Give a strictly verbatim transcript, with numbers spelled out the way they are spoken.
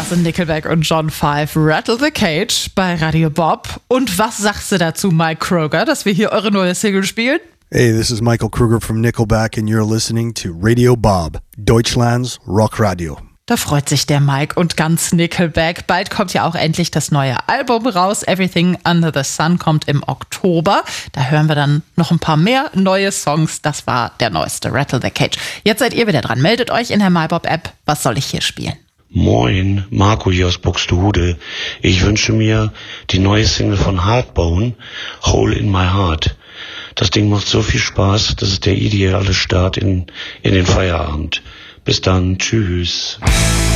Das sind Nickelback und John Five, Rattle the Cage bei Radio Bob. Und was sagst du dazu, Mike Kroger, dass wir hier eure neue Single spielen? Hey, this is Michael Kruger from Nickelback and you're listening to Radio Bob, Deutschlands Rockradio. Da freut sich der Mike und ganz Nickelback. Bald kommt ja auch endlich das neue Album raus. Everything Under the Sun kommt im Oktober. Da hören wir dann noch ein paar mehr neue Songs. Das war der neueste, Rattle the Cage. Jetzt seid ihr wieder dran. Meldet euch in der MyBob-App. Was soll ich hier spielen? Moin, Marco hier aus Buxtehude. Ich wünsche mir die neue Single von Hardbone, Hole in My Heart. Das Ding macht so viel Spaß, das ist der ideale Start in, in den Feierabend. Bis dann, tschüss.